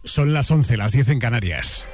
Son las 11, las 10 en Canarias.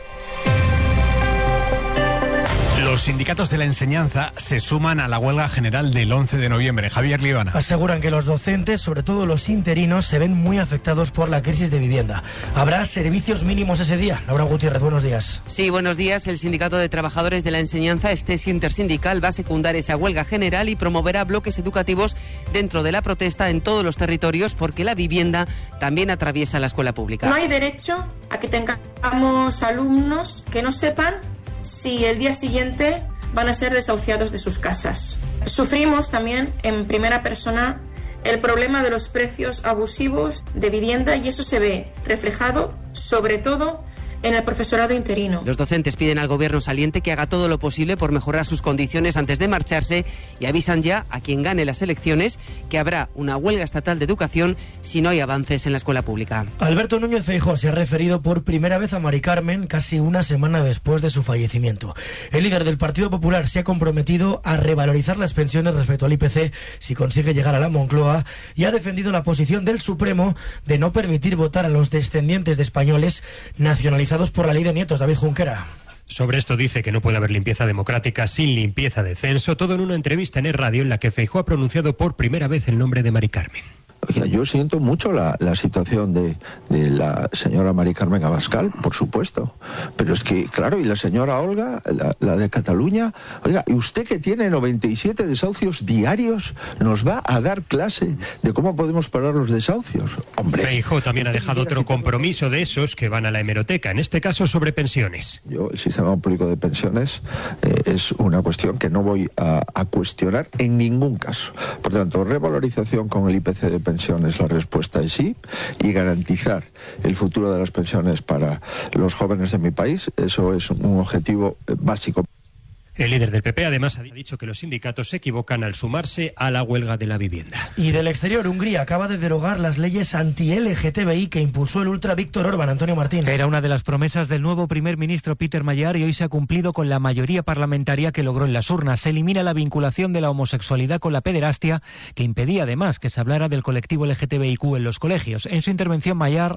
Los sindicatos de la enseñanza se suman a la huelga general del 11 de noviembre. Javier Líbana. Aseguran que los docentes, sobre todo los interinos, se ven muy afectados por la crisis de vivienda. ¿Habrá servicios mínimos ese día? Laura Gutiérrez, buenos días. Sí, buenos días. El Sindicato de Trabajadores de la Enseñanza, STES Intersindical, va a secundar esa huelga general y promoverá bloques educativos dentro de la protesta en todos los territorios, porque la vivienda también atraviesa la escuela pública. No hay derecho a que tengamos alumnos que no sepan si el día siguiente van a ser desahuciados de sus casas. Sufrimos también en primera persona el problema de los precios abusivos de vivienda y eso se ve reflejado sobre todo en el profesorado interino. Los docentes piden al gobierno saliente que haga todo lo posible por mejorar sus condiciones antes de marcharse y avisan ya a quien gane las elecciones que habrá una huelga estatal de educación si no hay avances en la escuela pública. Alberto Núñez Feijóo se ha referido por primera vez a Mari Carmen casi una semana después de su fallecimiento. El líder del Partido Popular se ha comprometido a revalorizar las pensiones respecto al IPC si consigue llegar a la Moncloa y ha defendido la posición del Supremo de no permitir votar a los descendientes de españoles nacionalizados por la ley de nietos. David Junquera. Sobre esto dice que no puede haber limpieza democrática sin limpieza de censo, todo en una entrevista en El Radio en la que Feijóo ha pronunciado por primera vez el nombre de Mari Carmen. Oiga, yo siento mucho la situación de la señora Mari Carmen Abascal, por supuesto. Pero es que, claro, y la señora Olga, la de Cataluña, oiga, y usted que tiene 97 desahucios diarios, nos va a dar clase de cómo podemos parar los desahucios. Hombre. Feijóo también ha dejado otro compromiso de esos que van a la hemeroteca, en este caso sobre pensiones. El sistema público de pensiones es una cuestión que no voy a cuestionar en ningún caso. Por tanto, revalorización con el IPC de pensiones, la respuesta es sí, y garantizar el futuro de las pensiones para los jóvenes de mi país, eso es un objetivo básico. El líder del PP además ha dicho que los sindicatos se equivocan al sumarse a la huelga de la vivienda. Y del exterior, Hungría acaba de derogar las leyes anti-LGTBI que impulsó el ultra Víctor Orbán. Antonio Martín. Era una de las promesas del nuevo primer ministro Peter Magyar y hoy se ha cumplido con la mayoría parlamentaria que logró en las urnas. Se elimina la vinculación de la homosexualidad con la pederastia, que impedía además que se hablara del colectivo LGTBIQ en los colegios. En su intervención, Magyar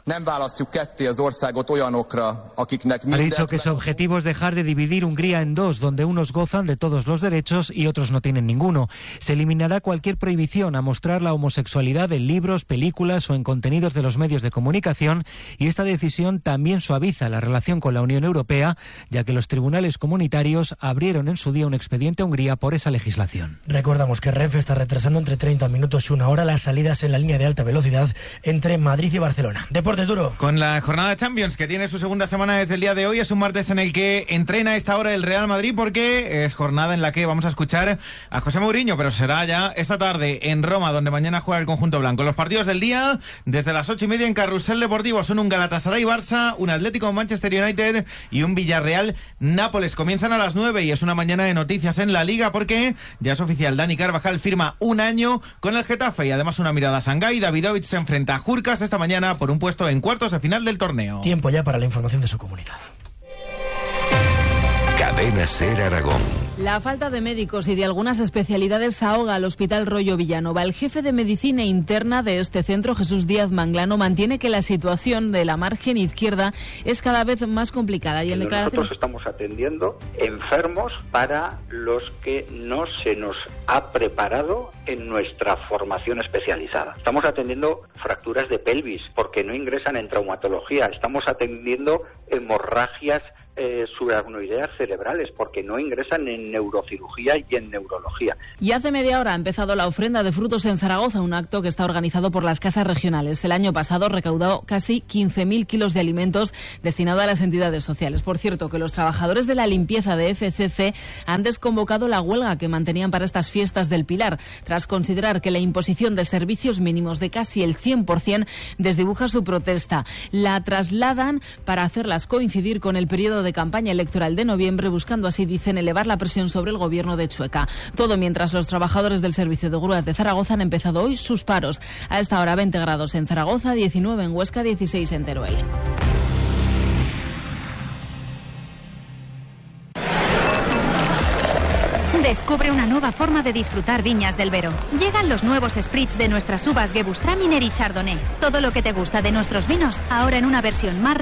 ha dicho que su objetivo es dejar de dividir Hungría en dos, donde unos gozan de todos los derechos y otros no tienen ninguno. Se eliminará cualquier prohibición a mostrar la homosexualidad en libros, películas o en contenidos de los medios de comunicación, y esta decisión también suaviza la relación con la Unión Europea, ya que los tribunales comunitarios abrieron en su día un expediente a Hungría por esa legislación. Recordamos que Renfe está retrasando entre 30 minutos y una hora las salidas en la línea de alta velocidad entre Madrid y Barcelona. Deportes, Duro. Con la jornada Champions, que tiene su segunda semana desde el día de hoy, es un martes en el que entrena a esta hora el Real Madrid, porque es jornada en la que vamos a escuchar a José Mourinho, pero será ya esta tarde en Roma, donde mañana juega el conjunto blanco. Los partidos del día, desde las 8:30 en Carrusel Deportivo, son un Galatasaray-Barça, un Atlético-Manchester United y un Villarreal-Nápoles. Comienzan a las 9 y es una mañana de noticias en la Liga, porque ya es oficial, Dani Carvajal firma un año con el Getafe y además una mirada a Shanghái. Davidovich se enfrenta a Jurkas esta mañana por un puesto en cuartos de final del torneo. Tiempo ya para la información de su comunidad. Cadena SER Aragón. La falta de médicos y de algunas especialidades ahoga al Hospital Rollo Villanova. El jefe de medicina interna de este centro, Jesús Díaz Manglano, mantiene que la situación de la margen izquierda es cada vez más complicada. Y Nosotros estamos atendiendo enfermos para los que no se nos ha preparado en nuestra formación especializada. Estamos atendiendo fracturas de pelvis porque no ingresan en traumatología. Estamos atendiendo hemorragias subaracnoideas cerebrales porque no ingresan en neurocirugía y en neurología. Y hace media hora ha empezado la ofrenda de frutos en Zaragoza, un acto que está organizado por las casas regionales. El año pasado recaudó casi 15.000 kilos de alimentos destinados a las entidades sociales. Por cierto, que los trabajadores de la limpieza de FCC han desconvocado la huelga que mantenían para estas fiestas del Pilar, tras considerar que la imposición de servicios mínimos de casi el 100% desdibuja su protesta. La trasladan para hacerlas coincidir con el periodo de campaña electoral de noviembre, buscando así, dicen, elevar la presión sobre el gobierno de Chueca. Todo mientras los trabajadores del servicio de grúas de Zaragoza han empezado hoy sus paros. A esta hora 20 grados en Zaragoza, 19 en Huesca, 16 en Teruel. Descubre una nueva forma de disfrutar Viñas del Vero. Llegan los nuevos spritz de nuestras uvas Gewürztraminer y Chardonnay. Todo lo que te gusta de nuestros vinos, ahora en una versión más